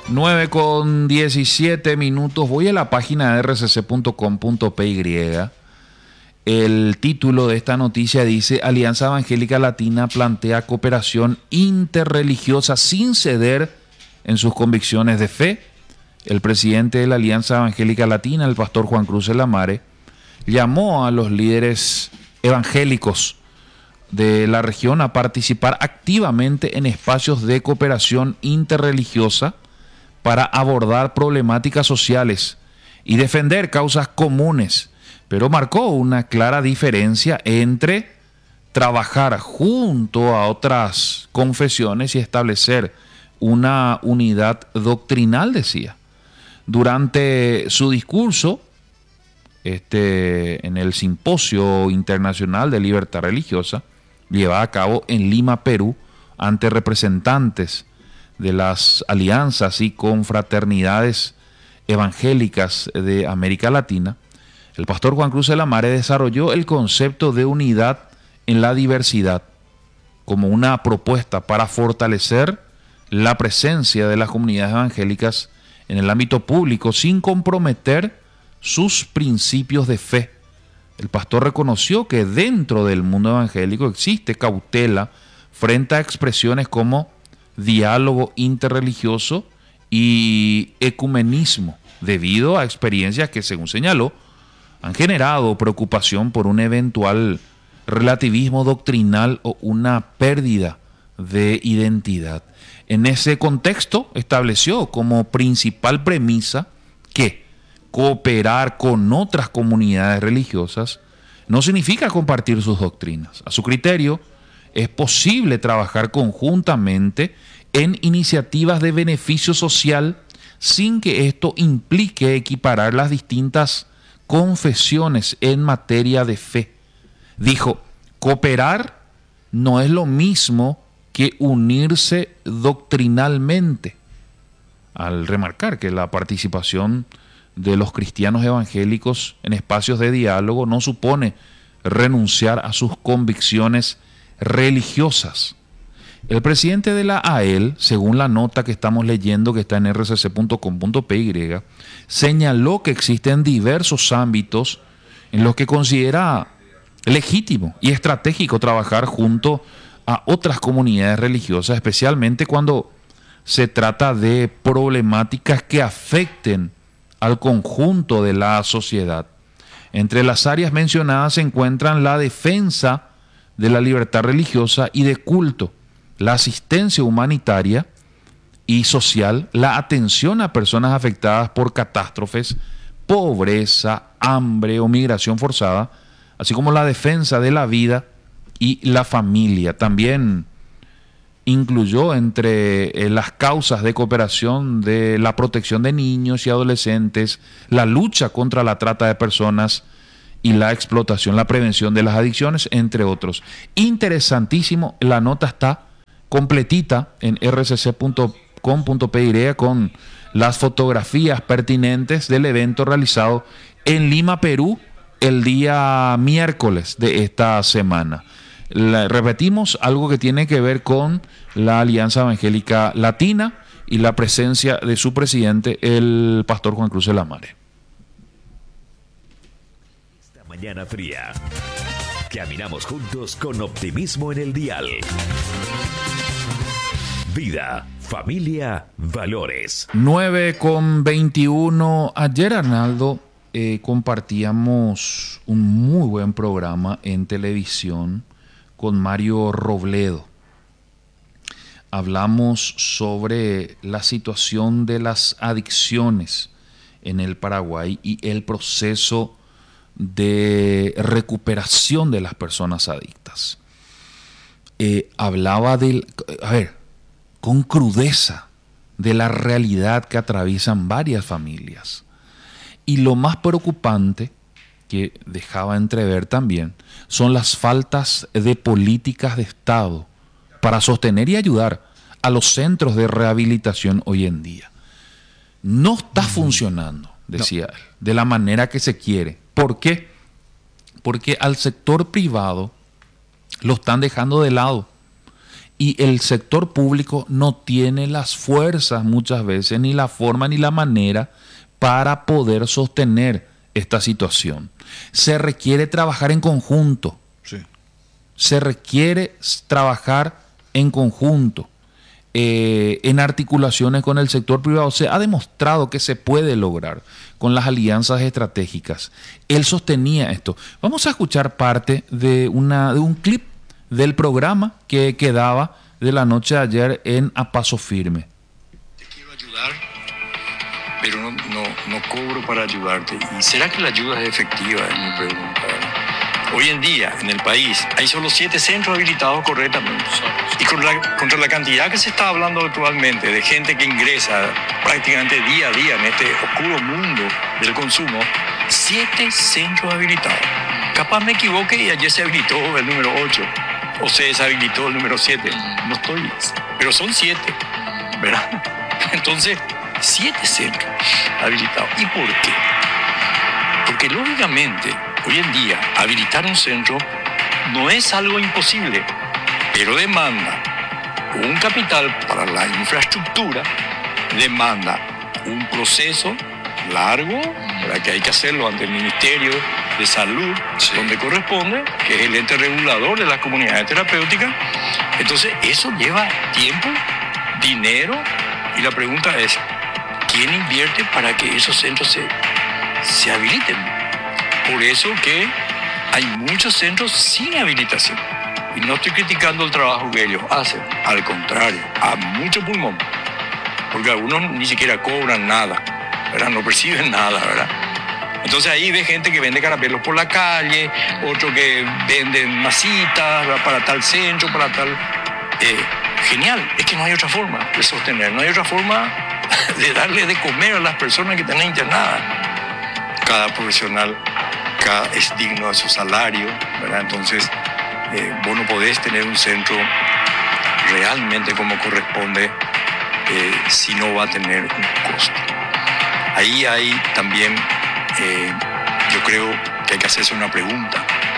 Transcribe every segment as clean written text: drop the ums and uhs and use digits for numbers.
9:17. Voy a la página de rcc.com.py. El título de esta noticia dice: Alianza Evangélica Latina plantea cooperación interreligiosa sin ceder en sus convicciones de fe. El presidente de la Alianza Evangélica Latina, el pastor Juan Cruz de la Mare, llamó a los líderes evangélicos de la región a participar activamente en espacios de cooperación interreligiosa para abordar problemáticas sociales y defender causas comunes, pero marcó una clara diferencia entre trabajar junto a otras confesiones y establecer una unidad doctrinal, decía. Durante su discurso en el Simposio Internacional de Libertad Religiosa, llevado a cabo en Lima, Perú, ante representantes de las alianzas y confraternidades evangélicas de América Latina, el pastor Juan Cruz de la Mare desarrolló el concepto de unidad en la diversidad como una propuesta para fortalecer la presencia de las comunidades evangélicas en el ámbito público sin comprometer sus principios de fe. El pastor reconoció que dentro del mundo evangélico existe cautela frente a expresiones como diálogo interreligioso y ecumenismo, debido a experiencias que, según señaló, han generado preocupación por un eventual relativismo doctrinal o una pérdida de identidad. En ese contexto, estableció como principal premisa que cooperar con otras comunidades religiosas no significa compartir sus doctrinas. A su criterio, es posible trabajar conjuntamente en iniciativas de beneficio social sin que esto implique equiparar las distintas confesiones en materia de fe. Dijo: cooperar no es lo mismo que unirse doctrinalmente, al remarcar que la participación de los cristianos evangélicos en espacios de diálogo no supone renunciar a sus convicciones religiosas. El presidente de la AEL, según la nota que estamos leyendo que está en rcc.com.py, señaló que existen diversos ámbitos en los que considera legítimo y estratégico trabajar junto a otras comunidades religiosas, especialmente cuando se trata de problemáticas que afecten al conjunto de la sociedad. Entre las áreas mencionadas se encuentran la defensa de la libertad religiosa y de culto, la asistencia humanitaria y social, la atención a personas afectadas por catástrofes, pobreza, hambre o migración forzada, así como la defensa de la vida y la familia. También incluyó entre las causas de cooperación de la protección de niños y adolescentes, la lucha contra la trata de personas y la explotación, la prevención de las adicciones, entre otros. Interesantísimo, la nota está completita en rcc.com.py con las fotografías pertinentes del evento realizado en Lima, Perú, el día miércoles de esta semana. Repetimos, algo que tiene que ver con la Alianza Evangélica Latina y la presencia de su presidente, el pastor Juan Cruz de la Mare. Esta mañana fría, caminamos juntos con optimismo en el dial. Vida, familia, valores. 9:21. Ayer, Arnaldo, compartíamos un muy buen programa en televisión con Mario Robledo. Hablamos sobre la situación de las adicciones en el Paraguay y el proceso de recuperación de las personas adictas. Hablaba con crudeza de la realidad que atraviesan varias familias. Y lo más preocupante, que dejaba entrever también, son las faltas de políticas de Estado para sostener y ayudar a los centros de rehabilitación hoy en día. No está funcionando, decía él, de la manera que se quiere. ¿Por qué? Porque al sector privado lo están dejando de lado Y el sector público no tiene las fuerzas muchas veces, ni la forma ni la manera para poder sostener esta situación. Se requiere trabajar en conjunto. Sí. Se requiere trabajar en conjunto, en articulaciones con el sector privado. Se ha demostrado que se puede lograr con las alianzas estratégicas. Él sostenía esto. Vamos a escuchar parte de un clip del programa que quedaba de la noche de ayer en A Paso Firme. Te quiero ayudar, pero no cobro para ayudarte. ¿Y será que la ayuda es efectiva? Es mi pregunta. Hoy en día, en el país, hay solo 7 centros habilitados correctamente. Y contra la cantidad que se está hablando actualmente de gente que ingresa prácticamente día a día en este oscuro mundo del consumo, 7 centros habilitados. Capaz me equivoque y ayer se habilitó el número 8, o se deshabilitó el número 7. No estoy, pero son 7, ¿verdad? Entonces, 7 centros habilitados. ¿Y por qué? Porque lógicamente, hoy en día, habilitar un centro no es algo imposible, pero demanda un capital para la infraestructura, demanda un proceso largo, ¿verdad? Que hay que hacerlo ante el Ministerio de Salud, sí, donde corresponde, que es el ente regulador de las comunidades terapéuticas. Entonces, eso lleva tiempo, dinero, y la pregunta es, ¿quién invierte para que esos centros se habiliten? Por eso que hay muchos centros sin habilitación. Y no estoy criticando el trabajo que ellos hacen, al contrario, a mucho pulmón. Porque algunos ni siquiera cobran nada, ¿verdad? No perciben nada, ¿verdad? Entonces ahí ve gente que vende caramelos por la calle, otro que venden masitas, ¿verdad? Para tal centro, para tal... genial, es que no hay otra forma de sostener, no hay otra forma de darle de comer a las personas que están internadas. Cada profesional es digno de su salario, ¿verdad? Entonces, vos no podés tener un centro realmente como corresponde si no va a tener un costo. Ahí hay también, yo creo que hay que hacerse una pregunta,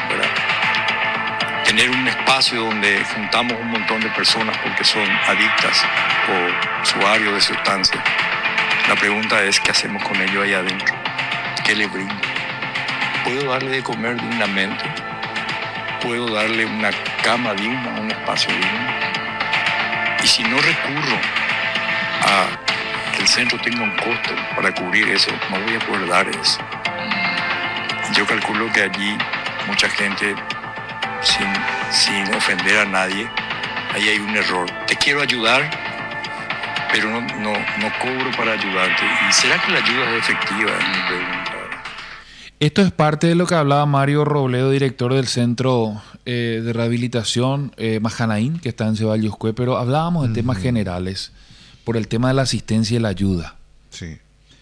¿verdad? Tener un espacio donde juntamos un montón de personas porque son adictas o usuarios de sustancias. La pregunta es, ¿qué hacemos con ellos ahí adentro? ¿Qué les brindo? ¿Puedo darle de comer dignamente? ¿Puedo darle una cama digna, un espacio digno? Y si no recurro a que el centro tenga un costo para cubrir eso, no voy a poder dar eso. Yo calculo que allí mucha gente, sin ofender a nadie, ahí hay un error. Te quiero ayudar, pero no cobro para ayudarte. ¿Y será que la ayuda es efectiva? Es mi pregunta. Esto es parte de lo que hablaba Mario Robledo, director del Centro de Rehabilitación Majanaín, que está en Ceballos-Cue, pero hablábamos de temas generales por el tema de la asistencia y la ayuda. Sí.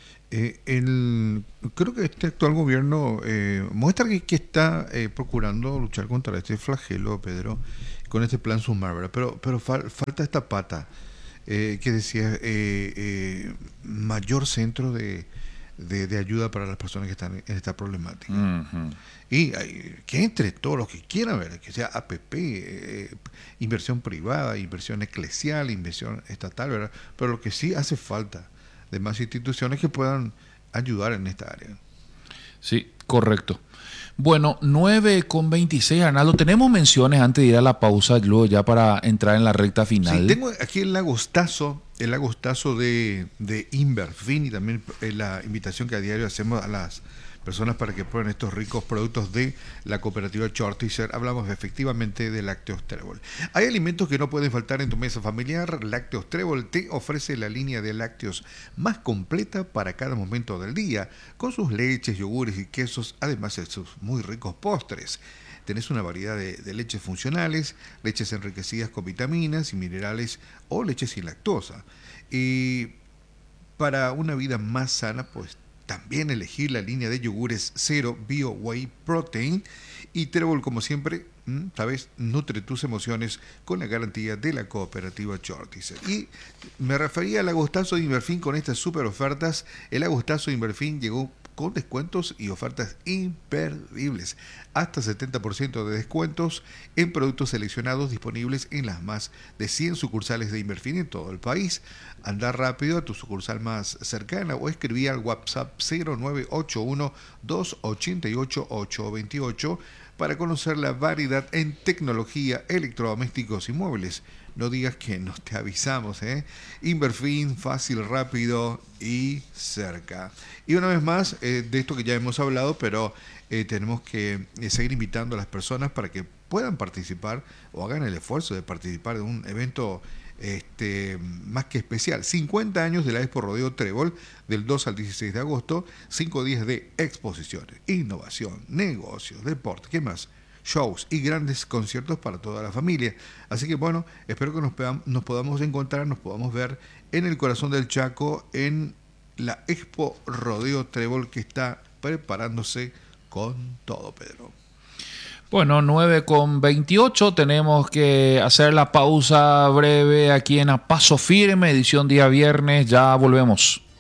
Creo que este actual gobierno muestra que está procurando luchar contra este flagelo, Pedro, con este plan Sumar, ¿verdad? Pero falta esta pata que decía mayor centro de ayuda para las personas que están en esta problemática. Uh-huh. Y que entre todos los que quieran ver, que sea APP, inversión privada, inversión eclesial, inversión estatal, ¿verdad? Pero lo que sí hace falta de más instituciones que puedan ayudar en esta área. Sí, correcto. Bueno, 9:26, Arnaldo. Tenemos menciones antes de ir a la pausa, luego ya para entrar en la recta final. Sí, tengo aquí el agostazo de Inverfin y también la invitación que a diario hacemos a las personas para que prueben estos ricos productos de la cooperativa Shortisher. Hablamos efectivamente de lácteos Trébol. Hay alimentos que no pueden faltar en tu mesa familiar. Lácteos Trébol te ofrece la línea de lácteos más completa para cada momento del día, con sus leches, yogures y quesos, además de sus muy ricos postres. Tenés una variedad de leches funcionales, leches enriquecidas con vitaminas y minerales o leches sin lactosa. Y para una vida más sana, pues también elegir la línea de yogures Cero Bio Whey Protein. Y Trébol, como siempre, sabes, nutre tus emociones con la garantía de la cooperativa Shortisher. Y me refería al agostazo de Inverfin con estas super ofertas. El agostazo de Inverfin llegó con descuentos y ofertas imperdibles. Hasta 70% de descuentos en productos seleccionados disponibles en las más de 100 sucursales de Inverfin en todo el país. Anda rápido a tu sucursal más cercana o escribí al WhatsApp 0981-288-828 para conocer la variedad en tecnología, electrodomésticos y muebles. No digas que no te avisamos, ¿eh? Inverfin, fácil, rápido y cerca. Y una vez más, de esto que ya hemos hablado, pero tenemos que seguir invitando a las personas para que puedan participar o hagan el esfuerzo de participar de un evento más que especial. 50 años de la Expo Rodeo Trébol, del 2 al 16 de agosto, 5 días de exposiciones, innovación, negocios, deporte, ¿qué más? Shows y grandes conciertos para toda la familia. Así que bueno, espero que nos podamos encontrar, nos podamos ver en el corazón del Chaco, en la Expo Rodeo Trébol, que está preparándose con todo, Pedro. Bueno, 9:28, tenemos que hacer la pausa breve aquí en A Paso Firme, edición día viernes, ya volvemos.